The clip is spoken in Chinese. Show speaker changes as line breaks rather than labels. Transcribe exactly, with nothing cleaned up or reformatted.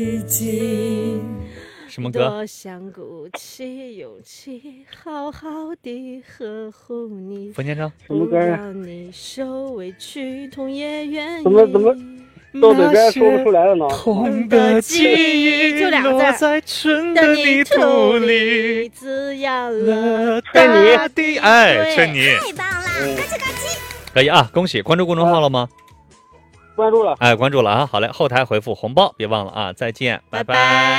什么歌？
多想鼓起勇气，好好地呵护你。
冯先生，
什么歌啊？
让你受委屈，痛也愿意。
怎么怎么到嘴边说不出来了呢？
痛的记忆
就两个字
落在春的泥土里，
滋养了
大
地。哎，春泥
太棒了！
嗯
咯吱咯吱。
可以啊！恭喜，关注公众号了吗？
关注了。
哎，关注了啊！好嘞，后台回复红包，别忘了啊！再见，拜
拜拜。